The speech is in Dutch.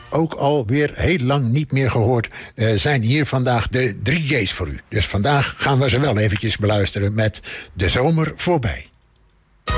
ook alweer heel lang niet meer gehoord, zijn hier vandaag de 3J's voor u. Dus vandaag gaan we ze wel eventjes beluisteren met De Zomer Voorbij.